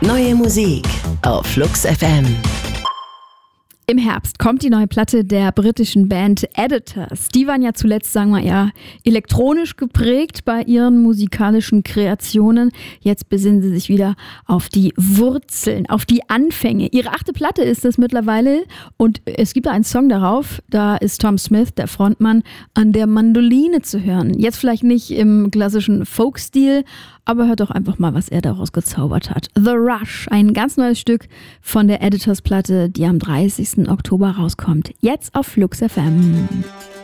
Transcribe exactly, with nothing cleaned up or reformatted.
Neue Musik auf Flux F M. Im Herbst kommt die neue Platte der britischen Band Editors. Die waren ja zuletzt, sagen wir eher elektronisch geprägt bei ihren musikalischen Kreationen. Jetzt besinnen sie sich wieder auf die Wurzeln, auf die Anfänge. Ihre achte Platte ist das mittlerweile und es gibt einen Song darauf, da ist Tom Smith, der Frontmann, an der Mandoline zu hören. Jetzt vielleicht nicht im klassischen Folk-Stil, aber hört doch einfach mal, was er daraus gezaubert hat. The Rush, ein ganz neues Stück von der Editors-Platte, die am dreißigsten Oktober rauskommt. Jetzt auf Flux F M.